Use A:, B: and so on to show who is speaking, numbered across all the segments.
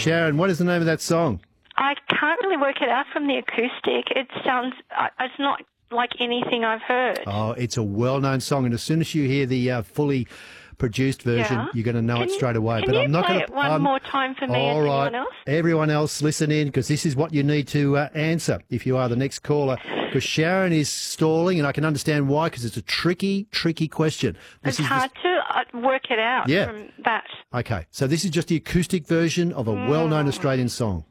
A: Sharon, what is the name of that song?
B: I can't really work it out from the acoustic. It sounds, it's not like anything I've heard.
A: Oh, it's a well-known song, and as soon as you hear the fully produced version, you're going to know it straight away.
B: Can you play it one more time for me and anyone else?
A: Everyone else, listen in, because this is what you need to answer if you are the next caller. Because Sharon is stalling, and I can understand why, because it's a tricky question.
B: It's hard to work it out from that.
A: Okay, so this is just the acoustic version of a well-known Australian song.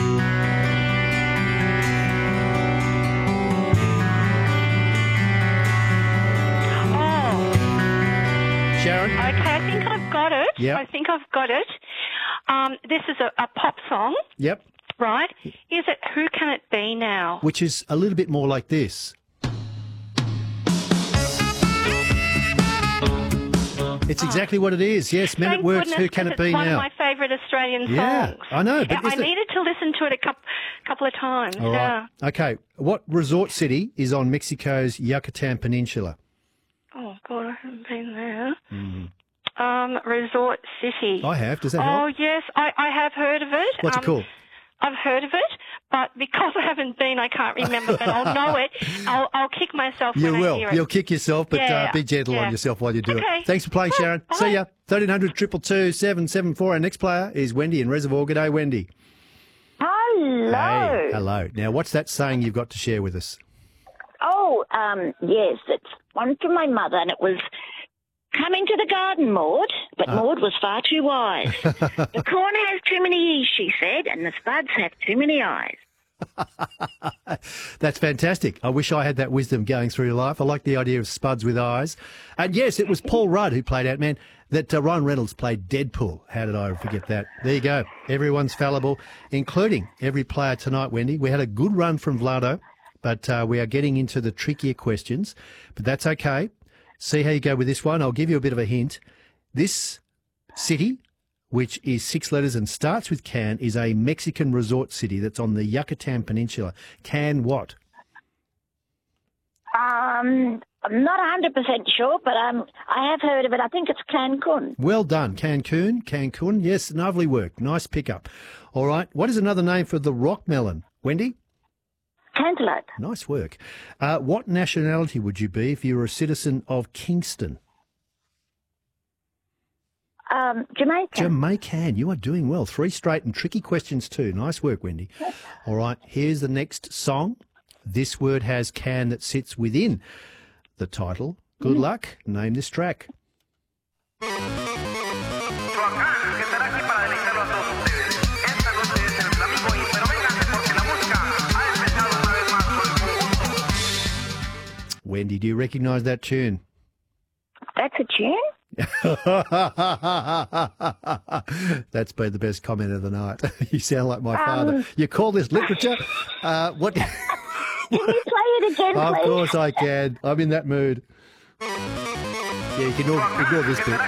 A: Sharon?
B: Okay, I think I've got it.
A: Yep.
B: I think I've got it. This is a pop song.
A: Yep.
B: Right? Is it Who Can It Be Now?
A: Which is a little bit more like this. It's exactly what it is. Yes, Men at Work's Who Can It Be Now?
B: It's one of my favourite Australian songs.
A: Yeah, I know. But
B: I needed to listen to it a couple of times.
A: All right. Okay. What resort city is on Mexico's Yucatan Peninsula?
B: Oh, God, I haven't been there. Resort City.
A: I have. Does that help?
B: Oh, yes. I have heard of it.
A: What's it called?
B: I've heard of it, but because I haven't been, I can't remember, but I'll know it. I'll kick myself when I hear it.
A: You'll kick yourself, but be gentle on yourself while you do it. Thanks for playing, Sharon.
B: Bye.
A: See ya. 1300 222 774. Our next player is Wendy in Reservoir. G'day, Wendy.
C: Hello.
A: Hey, hello. Now, what's that saying you've got to share with us?
C: Oh, yes, it's one from my mother, and it was, "Come into the garden, Maud," but Maud was far too wise. "The corn has too many E's," she said, "and the spuds have too many eyes."
A: That's fantastic. I wish I had that wisdom going through life. I like the idea of spuds with eyes. And yes, it was Paul Rudd who played Ant-Man. That Ryan Reynolds played Deadpool. How did I forget that? There you go. Everyone's fallible, including every player tonight, Wendy. We had a good run from Vlado, but we are getting into the trickier questions. But that's okay. See how you go with this one. I'll give you a bit of a hint. This city, which is 6 letters and starts with Can, is a Mexican resort city that's on the Yucatan Peninsula. Can what?
C: I'm not 100% sure, but I have heard of it. I think it's Cancun.
A: Well done. Cancun. Yes, lovely work. Nice pickup. All right. What is another name for the rock melon? Wendy?
C: Cantaloupe.
A: Nice work. What nationality would you be if you were a citizen of Kingston?
C: Jamaican.
A: Jamaican. You are doing well. 3 straight and tricky questions too. Nice work, Wendy. All right. Here's the next song. This word has can that sits within the title. Good luck. Name this track. Wendy, do you recognise that tune?
C: That's a tune?
A: That's been the best comment of the night. You sound like my father. You call this literature? What?
C: Can you play it again, please?
A: Of course I can. I'm in that mood. Yeah, you can ignore this bit.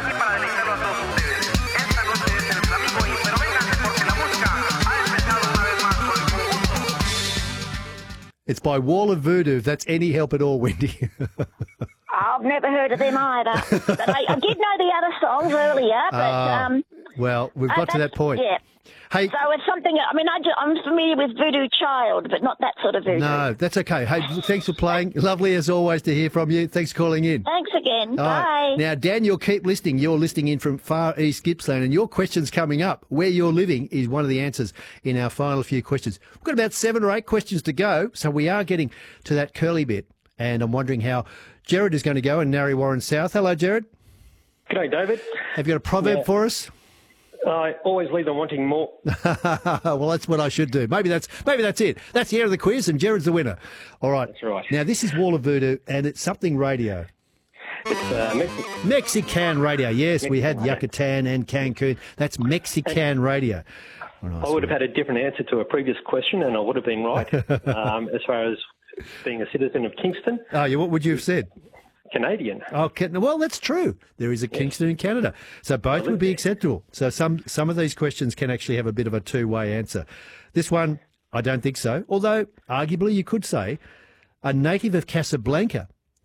A: It's by Wall of Voodoo, if that's any help at all, Wendy.
C: I've never heard of them either. But I did know the other songs earlier, but...
A: well, we've got to that point.
C: Yeah.
A: Hey,
C: so it's something, I mean, I'm familiar with Voodoo Child, but not that sort of voodoo.
A: No, that's okay. Hey, thanks for playing. Lovely as always to hear from you. Thanks for calling in.
C: Thanks again.
A: All
C: Bye.
A: Right. Now, Dan, you'll keep listening. You're listening in from far east Gippsland, and your question's coming up. Where you're living is one of the answers in our final few questions. We've got about 7 or 8 questions to go, so we are getting to that curly bit, and I'm wondering how Jared is going to go in Narre Warren South. Hello, Jared.
D: G'day, David.
A: Have you got a proverb for us?
D: I always leave them wanting more.
A: Well, that's what I should do. Maybe that's it. That's the end of the quiz, and Jared's the winner. All right.
D: That's right.
A: Now, this is Wall of Voodoo, and it's something radio.
D: It's
A: Mexican radio. Yes, we had Yucatan and Cancun. That's Mexican radio.
D: Nice. I would have had a different answer to a previous question, and I would have been right as far as being a citizen of Kingston.
A: Oh, yeah, what would you have said?
D: Canadian.
A: Oh, well, that's true. There is a Kingston in Canada. So both would be acceptable. So some of these questions can actually have a bit of a two-way answer. This one, I don't think so. Although, arguably, you could say a native of Casablanca